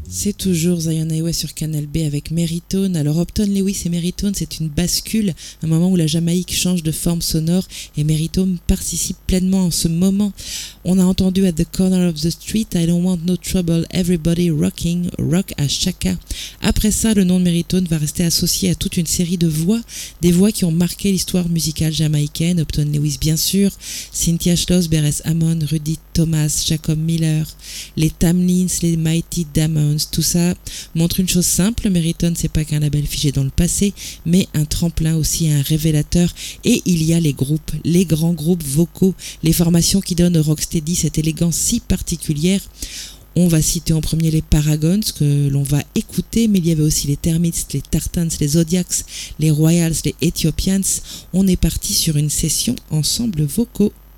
C'est toujours Zion Highway sur Canal B avec Merritone. Alors Upton Lewis et Merritone, c'est une bascule, un moment où la Jamaïque change de forme sonore et Merritone participe pleinement en ce moment. On a entendu At the Corner of the Street, I Don't Want No Trouble, Everybody Rocking, Rock à Chaka. Après ça, le nom de Merritone va rester associé à toute une série de voix, des voix qui ont marqué l'histoire musicale jamaïcaine. Upton Lewis bien sûr, Cynthia Schloss, Beres Hammond, Rudy Thomas, Jacob Miller, les Tamlins, les Mighty Diamonds. Tout ça montre une chose simple, Merritone c'est pas qu'un label figé dans le passé, mais un tremplin aussi, un révélateur. Et il y a les groupes, les grands groupes vocaux, les formations qui donnent au rocksteady cette élégance si particulière. On va citer en premier les Paragons que l'on va écouter, mais il y avait aussi les Termites, les Tartans, les Zodiacs, les Royals, les Ethiopians. On est parti sur une session ensemble vocaux.